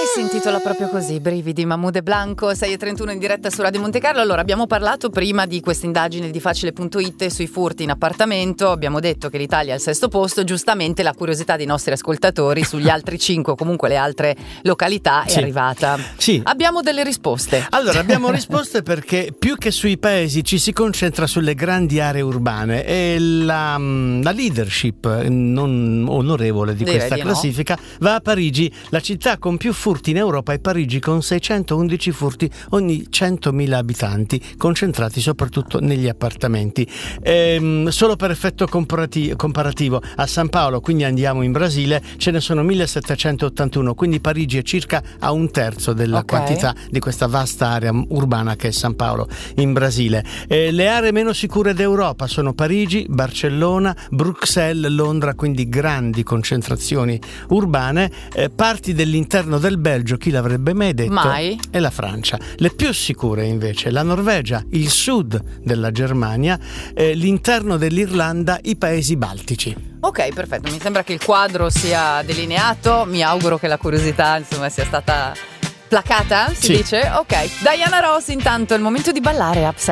si intitola proprio così, Brividi, Mahmood e Blanco, 6:31 in diretta su Radio Monte Carlo. Allora, abbiamo parlato prima di questa indagine di Facile.it sui furti in appartamento, abbiamo detto che l'Italia è al 6° posto, giustamente la curiosità dei nostri ascoltatori sugli altri 5 o comunque le altre località è arrivata. Sì. Abbiamo delle risposte. Allora, abbiamo risposte perché più che sui paesi ci si concentra sulle grandi aree urbane e la leadership non onorevole di questa classifica va a Parigi. La città con più furti in Europa è Parigi, con 611 furti ogni 100.000 abitanti, concentrati soprattutto negli appartamenti. Solo per effetto comparativo, a San Paolo, quindi andiamo in Brasile, ce ne sono 1781, quindi Parigi è circa a 1/3 della quantità di questa vasta area urbana che è San Paolo in Brasile. Le aree meno sicure d'Europa sono Parigi, Barcellona, Bruxelles, Londra, quindi grandi concentrazioni urbane. Parti dell'interno del Belgio, chi l'avrebbe mai detto? Mai. E la Francia. Le più sicure invece la Norvegia, il sud della Germania, l'interno dell'Irlanda, i paesi baltici. Ok, perfetto, mi sembra che il quadro sia delineato, mi auguro che la curiosità insomma sia stata placata, si dice? Ok, Diana Ross, intanto è il momento di ballare Upside